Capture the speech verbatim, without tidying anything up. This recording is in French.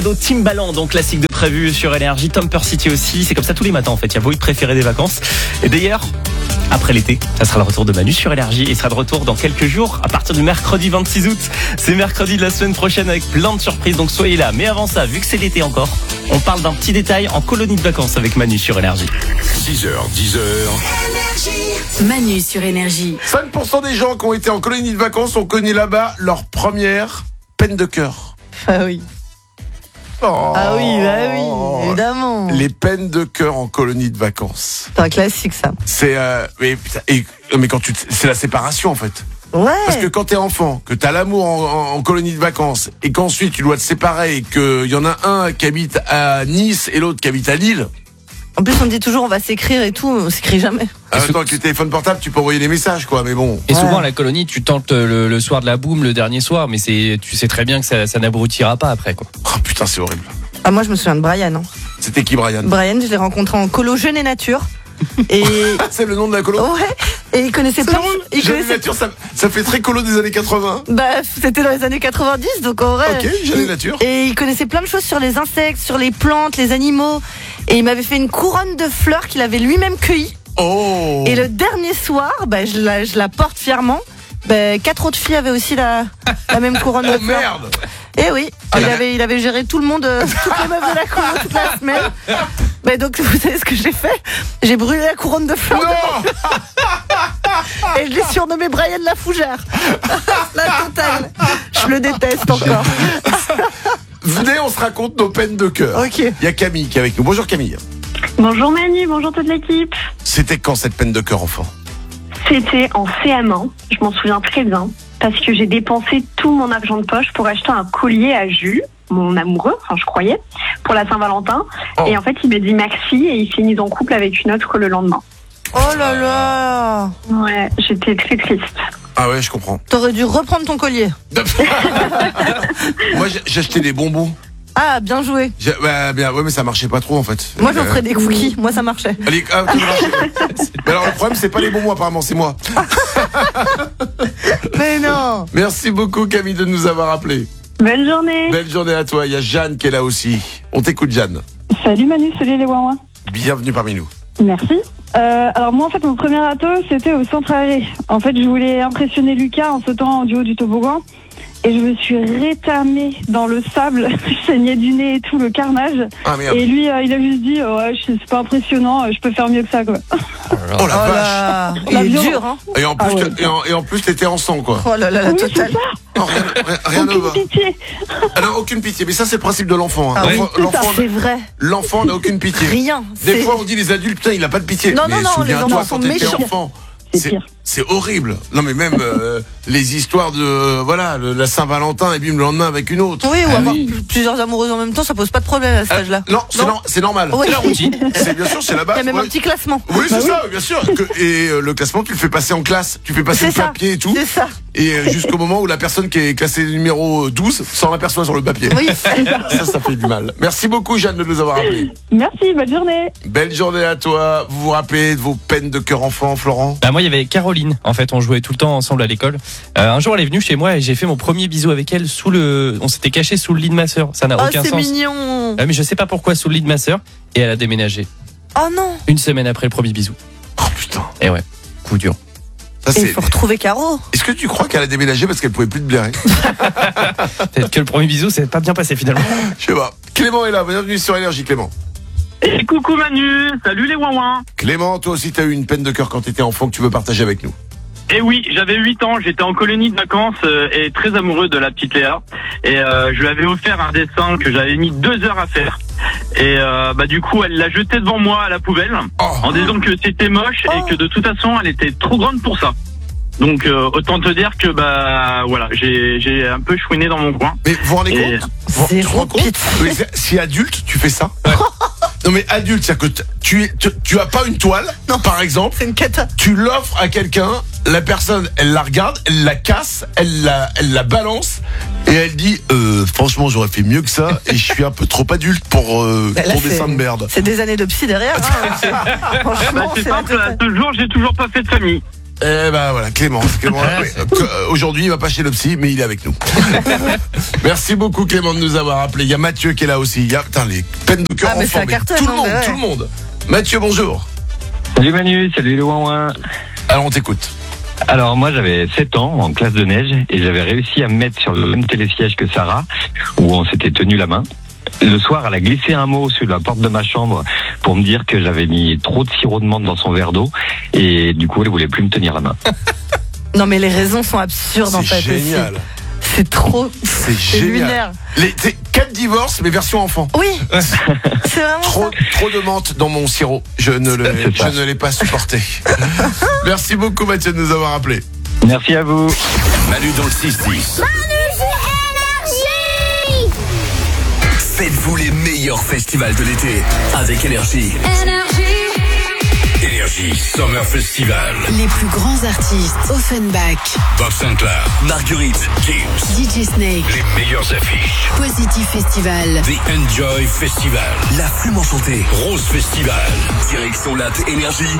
Timbaland, donc classique de prévu sur Énergie, Tomper City aussi, c'est comme ça tous les matins en fait, il y a vos hits préférés des vacances. Et d'ailleurs, après l'été, ça sera le retour de Manu sur Énergie, il sera de retour dans quelques jours, à partir du mercredi vingt-six août. C'est mercredi de la semaine prochaine avec plein de surprises, donc soyez là. Mais avant ça, vu que c'est l'été encore, on parle d'un petit détail en colonie de vacances avec Manu sur Énergie. six heures, dix heures. Manu sur Énergie. cinq pour cent des gens qui ont été en colonie de vacances ont connu là-bas leur première peine de cœur. Ah oui. Oh. Ah oui, bah oui, évidemment. Les peines de cœur en colonie de vacances. C'est un classique, ça. C'est euh, mais, putain, et, mais quand tu, c'est la séparation en fait. Ouais. Parce que quand t'es enfant, que t'as l'amour en, en, en colonie de vacances, et qu'ensuite tu dois te séparer, et qu'il y en a un qui habite à Nice et l'autre qui habite à Lille. En plus, on dit toujours on va s'écrire et tout, on s'écrit jamais. En même temps, avec les téléphones portables, tu peux envoyer des messages, quoi. Mais bon. Et Ouais. souvent à la colonie, tu tentes le, le soir de la boum, le dernier soir, mais c'est, tu sais très bien que ça, ça n'abrutira pas après, quoi. Oh putain, c'est horrible. Ah, moi, je me souviens de Brian. Hein. C'était qui, Brian? Brian, je l'ai rencontré en colo Jeune et Nature. Et C'est le nom de la colo. ouais. Et il connaissait C'est plein. drôle. Il Jeune connaissait. Nature, ça, ça fait très colo des années quatre-vingts. Bah, c'était dans les années quatre-vingt-dix, donc en vrai. Ok, Jeune il- Nature. Et il connaissait plein de choses sur les insectes, sur les plantes, les animaux. Et il m'avait fait une couronne de fleurs qu'il avait lui-même cueillies. Oh. Et le dernier soir, bah, je, la, je la porte fièrement. Bah, quatre autres filles avaient aussi la, la même couronne de Oh fleurs. merde. Et oui, Ah, il, la- avait, il avait géré tout le monde, euh, toutes les meufs de la colo toute la semaine. Bah, donc, vous savez ce que j'ai fait? J'ai brûlé la couronne de fleurs. Non. Et je l'ai surnommé Brian la fougère. La totale. Je le déteste encore. Venez, on se raconte nos peines de cœur. Ok. Il y a Camille qui est avec nous. Bonjour Camille. Bonjour Manu, bonjour toute l'équipe. C'était quand cette peine de cœur enfant? C'était en C M un, je m'en souviens très bien, parce que j'ai dépensé tout mon argent de poche pour acheter un collier à Jules, mon amoureux, enfin je croyais, pour la Saint-Valentin. Oh. Et en fait, il m'a dit merci et il s'est mis en couple avec une autre le lendemain. Oh là là. Ouais, j'étais très triste. Ah ouais, je comprends. T'aurais dû reprendre ton collier. Moi, j'ai- j'achetais des bonbons. Ah, bien joué. J'ai- Ouais, bien, ouais, mais ça marchait pas trop en fait. Moi, j'en Euh, ferais des cookies. Moi, ça marchait. allez, ah, ok, ça marchait. Mais alors le problème, c'est pas les bonbons apparemment, c'est moi. Mais non. Merci beaucoup Camille de nous avoir appelés. Bonne journée. Belle journée à toi. Il y a Jeanne qui est là aussi. On t'écoute Jeanne. Salut Manu, salut les Ouin-Ouin. Bienvenue parmi nous. Merci. Euh, alors moi en fait mon premier râteau c'était au centre arrêt. En fait je voulais impressionner Lucas en sautant du haut du toboggan et je me suis rétamée dans le sable, je saignais du nez et tout, le carnage. Ah merde. Et lui euh, il a juste dit oh, ouais c'est pas impressionnant, euh, je peux faire mieux que ça quoi. Oh la Oh vache. là. Il La est viande. dur, hein. Et en plus, Ah ouais. t'es- et en, et en plus, t'étais en sang quoi. Oh là là, la Oui, c'est totale. ça, Oh, rien, rien, rien ne aucune va. pitié. Alors aucune pitié. Mais ça c'est le principe de l'enfant. Hein. Ah oui, L'enfant, c'est ça, l'enfant, C'est vrai. l'enfant n'a aucune pitié. Rien. Des C'est- fois on dit les adultes, putain il a pas de pitié. Non, mais non, non, les souviens-toi enfants quand sont t'étais méchants. enfant. C'est C'est, pire. c'est horrible. Non mais même euh, les histoires de euh, voilà le- la Saint-Valentin et bim le lendemain avec une autre. Oui, ou Ah avoir oui. pl- plusieurs amoureuses en même temps, ça pose pas de problème à cet Euh, âge-là. non, c'est, nor- c'est normal. Oui. C'est la routine. C'est bien sûr c'est la Il base. y a même ouais. un petit classement. Oui c'est ça bien sûr. Que- et euh, le classement tu le fais passer en classe, tu fais passer C'est le ça. papier et tout. C'est ça. Et euh, jusqu'au moment où la personne qui est classée numéro douze s'en aperçoit sur le papier. Oui. Ça, ça fait du mal. Merci beaucoup, Jeanne, de nous avoir appelés. Merci, bonne journée. Belle journée à toi. Vous vous rappelez de vos peines de cœur enfant, Florent? Bah moi il y avait Caroline, en fait on jouait tout le temps ensemble à l'école. Euh, un jour elle est venue chez moi et j'ai fait mon premier bisou avec elle sous le, on s'était caché sous le lit de ma sœur, ça n'a Oh, aucun c'est sens. mignon. Ah, mais je sais pas pourquoi sous le lit de ma sœur et elle a déménagé Oh non. une semaine après le premier bisou. Oh putain. Et ouais, coup dur. Ça, Et c'est... il faut retrouver Caro. Est-ce que tu crois qu'elle a déménagé parce qu'elle pouvait plus te blairer? Peut-être que le premier bisou c'est pas bien passé finalement. Je sais pas. Clément est là. Bienvenue sur Énergie, Clément. Et coucou Manu, salut les ouin-ouin. Clément, toi aussi t'as eu une peine de cœur quand t'étais enfant que tu veux partager avec nous. Et oui, j'avais huit ans, j'étais en colonie de vacances euh, et très amoureux de la petite Léa. Et euh, je lui avais offert un dessin que j'avais mis deux heures à faire. Et euh, bah du coup, elle l'a jeté devant moi à la poubelle Oh. en disant que c'était moche Oh. et que de toute façon, elle était trop grande pour ça. Donc euh, autant te dire que bah voilà, j'ai j'ai un peu chouiné dans mon coin. Mais vous vous rendez Et- compte Vous- C'est tu te rends compte rapide. Oui, c'est- Si adulte, tu fais ça. Non mais adulte, c'est-à-dire que t- tu, es- tu, tu as pas une toile, Non. par exemple, C'est une cata. tu l'offres à quelqu'un, la personne, elle la regarde, elle la casse, elle la, elle la balance, et elle dit, euh, franchement, j'aurais fait mieux que ça, et je suis un peu trop adulte pour, euh, Bah, là, pour c'est- dessin de merde. C'est des années de psy derrière. Hein. C'est- Bah, Franchement, c'est c'est la simple, à totale. ce jour, j'ai toujours pas fait de famille. Eh ben voilà, Clément. Clément oui, euh, aujourd'hui, il va pas chez le psy, mais il est avec nous. Merci beaucoup, Clément, de nous avoir appelé. Il y a Mathieu qui est là aussi. Il y a putain, les peines de cœur Ah, mais en ça forme. cartonne, Tout le hein, monde, ouais. tout le monde. Mathieu, bonjour. Salut Manu, salut le ouin-ouin. Alors, on t'écoute. Alors moi j'avais sept ans en classe de neige et j'avais réussi à me mettre sur le même télésiège que Sarah où on s'était tenu la main. Le soir, elle a glissé un mot sur la porte de ma chambre pour me dire que j'avais mis trop de sirop de menthe dans son verre d'eau et du coup elle voulait plus me tenir la main. Non, mais les raisons sont absurdes en fait. C'est génial. Aussi. C'est trop. C'est C'est génial. lunaire. Les, c'est quatre divorces, mais version enfant. Oui, c'est vraiment Trop, ça. trop de menthe dans mon sirop. Je ne, le, C'est je ça. ne l'ai pas supporté. Merci beaucoup, Mathieu, de nous avoir appelé. Merci à vous. Manu dans le six dix. Faites-vous les meilleurs festivals de l'été avec Énergie. Énergie Summer Festival. Les plus grands artistes, Offenbach, Bob Sinclair, Marguerite, Gims. D J Snake, Les meilleures affiches. Positive Festival, The Enjoy Festival. La Flume Enchantée. Rose Festival. Direction Latte Énergie.